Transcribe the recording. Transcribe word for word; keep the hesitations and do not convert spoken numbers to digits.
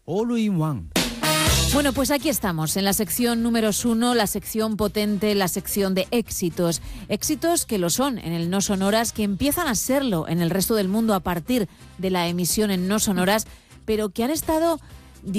All in One. Bueno, pues aquí estamos, en la sección número uno, la sección potente, la sección de éxitos. Éxitos que lo son en el No Sonoras, que empiezan a serlo en el resto del mundo a partir de la emisión en No Sonoras, pero que han estado